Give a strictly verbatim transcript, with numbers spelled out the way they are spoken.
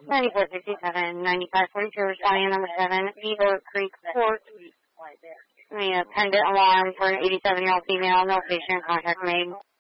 ninety-four sixty-seven, ninety-five forty-two, responding number seven, Beaver Creek Court. We have pendant alarm for an eighty-seven-year-old female, no patient contact made.